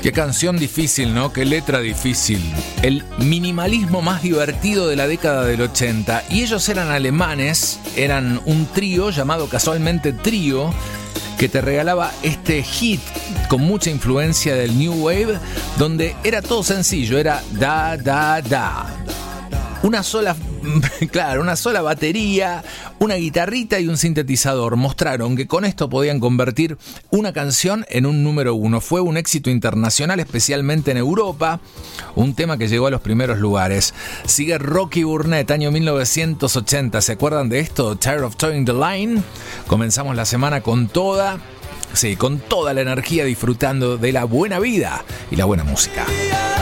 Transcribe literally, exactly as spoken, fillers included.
Qué canción difícil, ¿no? Qué letra difícil. El minimalismo más divertido de la década del ochenta. Y ellos eran alemanes, eran un trío llamado casualmente Trío, que te regalaba este hit con mucha influencia del New Wave, donde era todo sencillo, era da, da, da. Una sola, claro, una sola batería, una guitarrita y un sintetizador. Mostraron que con esto podían convertir una canción en un número uno. Fue un éxito internacional, especialmente en Europa. Un tema que llegó a los primeros lugares. Sigue Rocky Burnett, año mil novecientos ochenta. ¿Se acuerdan de esto? Tired of Towing the Line. Comenzamos la semana con toda, sí, con toda la energía, disfrutando de la buena vida y la buena música.